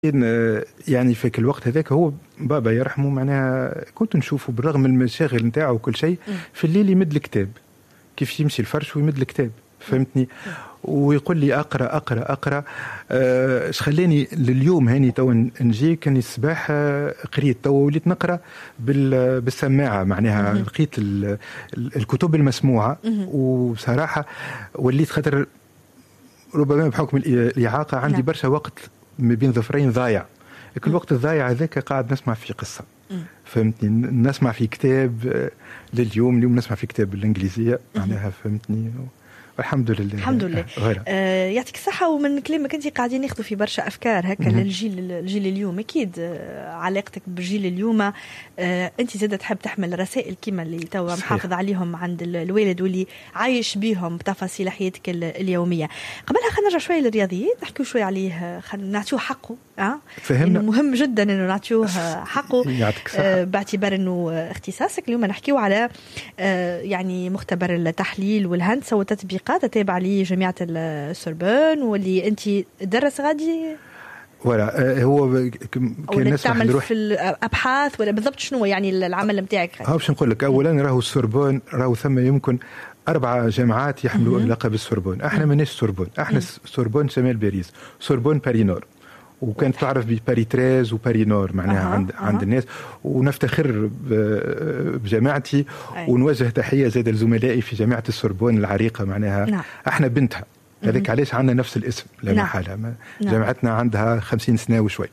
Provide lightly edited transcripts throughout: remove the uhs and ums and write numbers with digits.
يعني في الوقت هذاك هو بابا يرحمه معناها كنت نشوفه بالرغم من المشاغل نتاعه وكل شيء في الليل يمد الكتاب كيف يمشي الفرش ويمد الكتاب فهمتني ويقول لي اقرا اقرا اقرا. اش خلاني لليوم هاني تو نجي كان الصباح قريت تو وليت نقرا بالسماعه معناها لقيت الكتب المسموعه وبصراحه وليت خاطر ربما بحكم الاعاقه عندي برشا وقت ما بين ظفرين ضايع. كل وقت الضايع هذاك قاعد نسمع في قصه فهمتني نسمع في كتاب لليوم اليوم نسمع في كتاب بالانجليزيه معناها فهمتني والحمد لله الحمد لله. يعطيك الصحة. ومن كلامك أنت قاعدين ناخذوا في برشا أفكار هكا للجيل اليوم. أكيد علاقتك بالجيل اليوم أنت زادة تحب تحمل رسائل كيما اللي توا محافظ عليهم عند الوالد واللي عايش بيهم بتفاصيل حياتك اليومية. قبلها خلينا نرجع شوية للرياضيات نحكيو شوية عليه خلينا نعطيوه حقه. فهمنا إنه مهم جدا إنه نعطيوه حقه باعتبار إنه اختصاصك. اليوم نحكيو على يعني مختبر التحليل والهندسة والتطبيقات تابع لجامعة السوربون واللي أنت درس غادي ولا هو كان تعمل في الأبحاث ولا بالضبط شنو يعني العمل نتاعك؟ باش نقول لك أولا راهو السوربون راهو ثم يمكن 4 جامعات يحملوا لقب السوربون. احنا ماناش سوربون احنا سوربون شمال باريس سوربون باري نور وكانت تعرف بباري 13 وباري نور معناها عند الناس ونفتخر بجامعتي ونوجه تحية زاد لزملائي في جامعة السوربون العريقة معناها احنا بنتها هذاك علاش عندنا نفس الاسم لا محالة جامعتنا عندها 50 سنة وشوي.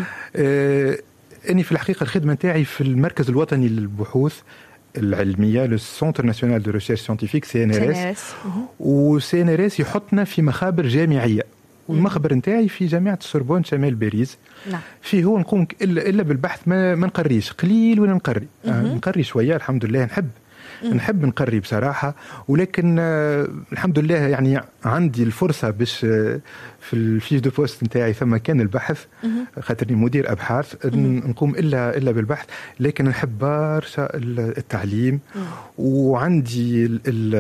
اني في الحقيقة الخدمة نتاعي في المركز الوطني للبحوث العلمية للسنتر ناسيونال دو ريشيرش سيانتيفيك CNRS وCNRS يحطنا في مخابر جامعية والمخبر نتاعي في جامعة السوربون شمال باريس. فيه هو نقوم إلا بالبحث ما نقريش قليل ولا نقري نقري شوية الحمد لله نحب نقري بصراحة ولكن الحمد لله يعني عندي الفرصة باش في الفيش دو بوست نتاعي ثم كان البحث خاطرني مدير أبحاث نقوم إلا بالبحث لكن نحب برشا التعليم وعندي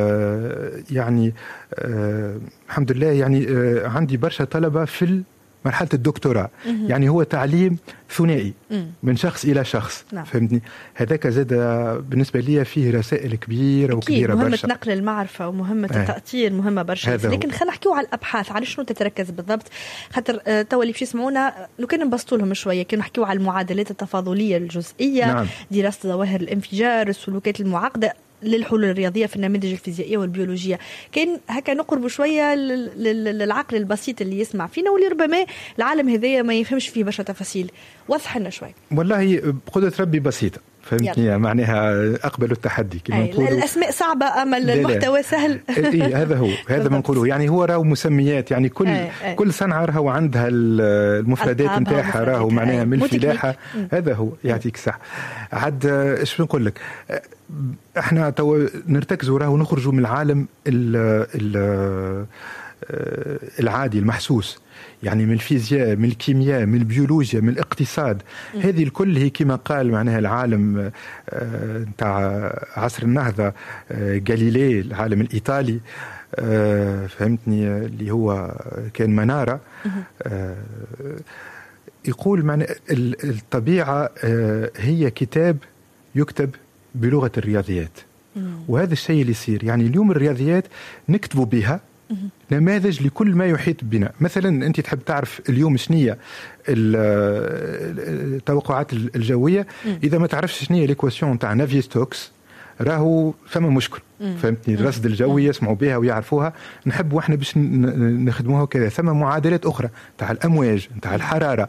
يعني الحمد لله يعني عندي برشا طلبة في مرحلة الدكتوراه يعني هو تعليم ثنائي من شخص إلى شخص فهمتني هذاك زاد بالنسبة لي فيه رسائل كبيرة وكبيرة مهمة برشا. نقل المعرفة ومهمة التأثير مهمة برشا لكن خلينا نحكيو على الأبحاث على شنو تتركز بالضبط خاطر توا اللي باش يسمعونا لو كان نبسطوا لهم شوية كانوا نحكيو على المعادلات التفاضلية الجزئية دراسة ظواهر الانفجار السلوكات المعقدة للحلول الرياضية في النماذج الفيزيائية والبيولوجية. كان هكا نقرب شوية للعقل البسيط اللي يسمع فينا واللي ربما العالم هذايا ما يفهمش فيه برشا تفاصيل. وضح لنا شوي. والله بقدرة ربي بسيطة فهمتني معناها أقبل التحدي كما نقولوا. الأسماء صعبة أما المحتوى سهل. هذا هو هذا ما نقوله يعني هو راهو مسميات يعني كل صنعة راهو عندها المفردات نتاعها راهو معناها من الفلاحة. هذا هو يعطيك صح. عاد ايش نقول لك احنا تو نرتكزوا راهو نخرجوا من العالم العادي المحسوس يعني من الفيزياء من الكيمياء من البيولوجيا من الاقتصاد هذه الكل هي كما قال معناها العالم نتاع عصر النهضة غاليلي العالم الإيطالي فهمتني اللي هو كان منارة يقول معنى الطبيعة هي كتاب يكتب بلغة الرياضيات وهذا الشيء اللي يصير يعني اليوم الرياضيات نكتبوا بها نماذج لكل ما يحيط بنا. مثلا أنت تحب تعرف اليوم شنية التوقعات الجوية إذا ما تعرفش شنية الإكواسيون تاع نافي ستوكس راهو ثم مشكل فهمتني الرصد الجوي يسمعوا بها ويعرفوها نحب واحنا باش نخدموها وكذا. ثم معادلات أخرى تاع الأمواج تاع الحرارة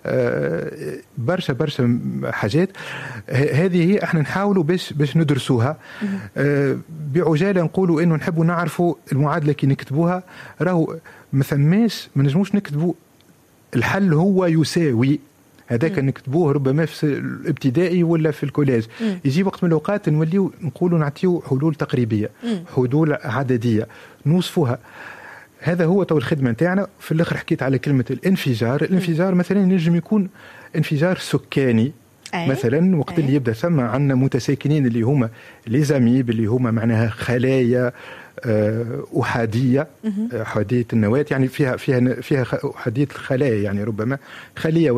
برشا حاجات هذه هي احنا نحاولوا باش ندرسوها بعجالة نقولوا إنه نحبوا نعرفوا المعادلة كي نكتبوها راهو ما نجموش نكتبوا الحل هو يساوي هذاك نكتبوه ربما في الابتدائي ولا في الكوليج يجي وقت من الأوقات نوليو نقولوا نعطيو حلول تقريبية حلول عددية نوصفوها. هذا هو تو الخدمة نتاعنا. في الآخر حكيت على كلمة الانفجار مثلا نجم يكون انفجار سكاني مثلا وقت اللي يبدأ ثم عندنا متساكنين اللي هما ليزاميب اللي هما معناها خلايا أحادية أحادية النواة، يعني فيها أحادية الخلايا، يعني ربما خلية